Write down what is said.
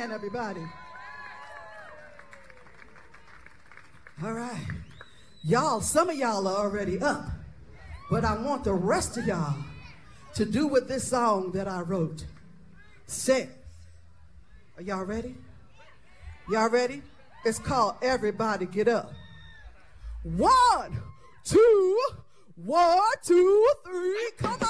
stand, everybody. All right. Y'all, some of y'all are already up, but I want the rest of y'all to do what this song that I wrote says. Are y'all ready? Y'all ready? It's called Everybody Get Up. 1, 2, 1, 2, 3, come on.